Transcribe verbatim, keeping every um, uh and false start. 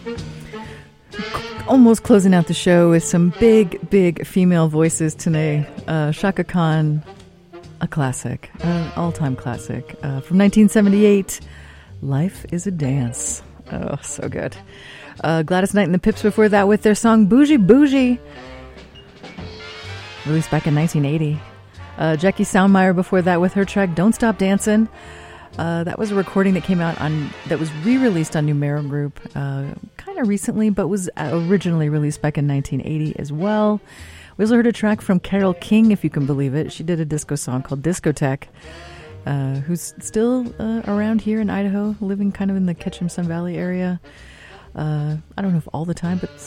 Almost closing out the show with some big, big female voices today. Uh, Chaka Khan, a classic, an all-time classic. Uh, from nineteen seventy-eight, Life is a Dance. Oh, so good. Uh, Gladys Knight and the Pips before that with their song Bougie Bougie, released back in nineteen eighty. Uh, Jackie Soundmeyer before that with her track Don't Stop Dancin'. Uh, that was a recording that came out on, that was re-released on Numero Group uh, kind of recently, but was originally released back in nineteen eighty as well. We also heard a track from Carole King, if you can believe it. She did a disco song called Discotheque, uh, who's still uh, around here in Idaho, living kind of in the Ketchum Sun Valley area. Uh, I don't know if all the time, but